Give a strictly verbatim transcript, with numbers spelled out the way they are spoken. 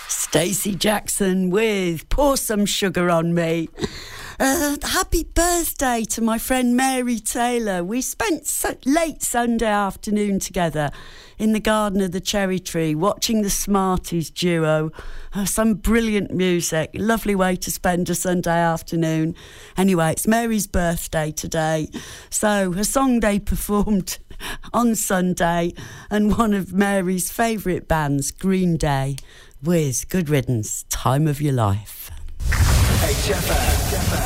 Stacey Jackson with Pour Some Sugar on Me. Uh, happy birthday to my friend Mary Taylor. We spent so late Sunday afternoon together in the garden of the Cherry Tree watching the Smarties duo. Uh, some brilliant music. Lovely way to spend a Sunday afternoon. Anyway, it's Mary's birthday today. So her song they performed on Sunday, and one of Mary's favourite bands, Green Day, with Good Riddance, Time of Your Life. H F M.